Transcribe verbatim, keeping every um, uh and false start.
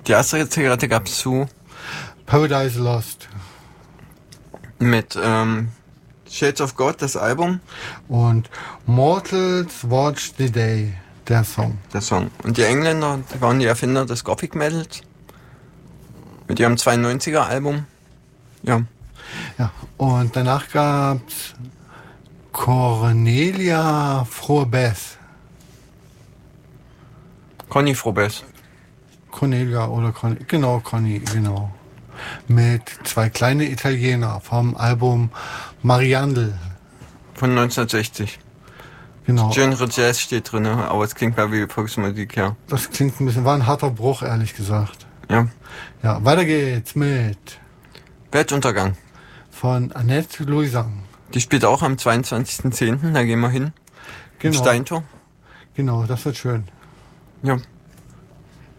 Die erste Zigarette gab's zu Paradise Lost. Mit ähm, Shades of God, das Album. Und Mortals Watch the Day, der Song. Der Song. Und die Engländer, die waren die Erfinder des Gothic Metals. Mit ihrem zweiundneunziger Album. Ja. Ja, und danach gab's Cornelia Froebess. Conny Froebess. Cornelia oder Conny, genau, Conny, genau. Mit zwei kleine Italiener vom Album Mariandel. Von neunzehnhundertsechzig. Genau. Genre Jazz steht drin, aber es klingt mehr wie Volksmusik, ja. Das klingt ein bisschen, war ein harter Bruch, ehrlich gesagt. Ja. Ja, weiter geht's mit Weltuntergang. von Annette Louisan. Die spielt auch am zweiundzwanzigsten zehnten, da gehen wir hin. Genau. Im Steintor. Genau, das wird schön. Ja.